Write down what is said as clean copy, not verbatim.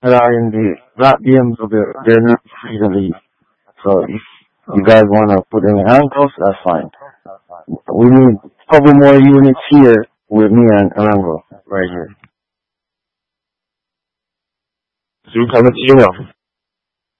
Black BMW, they're not free to leave. So if you guys want to put them in handcuffs, that's fine. We need a couple more units here with me and Rango right here. So coming to you now.